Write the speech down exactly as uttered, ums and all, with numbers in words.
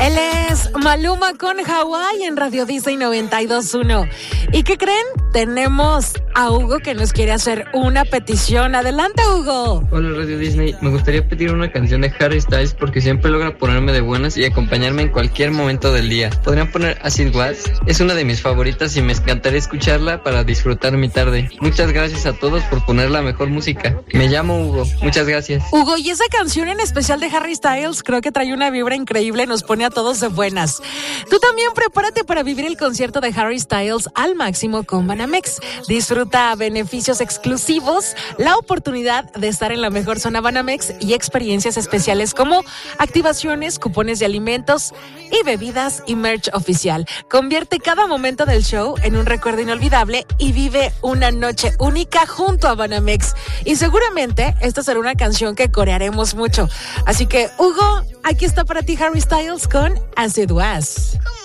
Él es Maluma con Hawái en Radio Disney noventa y dos punto uno. ¿Y qué creen? Tenemos a Hugo que nos quiere hacer una petición. Adelante, Hugo. Hola, Radio Disney. Me gustaría pedir una canción de Harry Styles porque siempre logra ponerme de buenas y acompañarme en cualquier momento del día. ¿Podrían poner As It Was? Es una de mis favoritas y me encantaría escucharla para disfrutar mi tarde. Muchas gracias a todos por poner la mejor música. Me llamo Hugo. Muchas gracias. Hugo, y esa canción en especial de Harry Styles creo que trae una vibra increíble, nos pone a todos de buenas. Tú también prepárate para vivir el concierto de Harry Styles al máximo con Banamex. Disfruta beneficios exclusivos, la oportunidad de estar en la mejor zona Banamex y experiencias especiales como activaciones, cupones de alimentos y bebidas y merch oficial. Convierte cada momento del show en un recuerdo inolvidable y vive una noche única junto a Banamex. Y seguramente esta será una canción que corearemos mucho. Así que, Hugo, aquí está para ti Harry Styles con As It Was.